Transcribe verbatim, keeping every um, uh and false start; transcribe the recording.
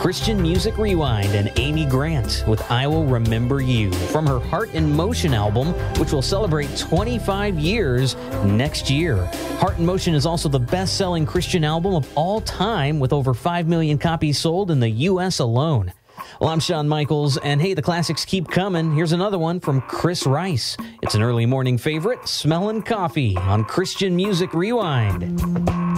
Christian Music Rewind and Amy Grant with I Will Remember You from her Heart in Motion album, which will celebrate twenty-five years next year. Heart in Motion is also the best-selling Christian album of all time with over five million copies sold in the U S alone. Well, I'm Shawn Michaels, and hey, the classics keep coming. Here's another one from Chris Rice. It's an early morning favorite, Smellin' Coffee on Christian Music Rewind.